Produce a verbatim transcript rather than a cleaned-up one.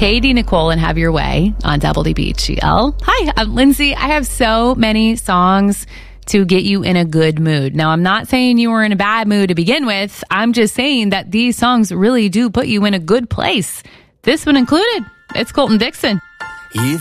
Katie Nicole and Have Your Way on W D B H G L. Hi, I'm Lindsay. I have so many songs to get you in a good mood. Now, I'm not saying you were in a bad mood to begin with. I'm just saying that these songs really do put you in a good place. This one included. It's Colton Dixon. Even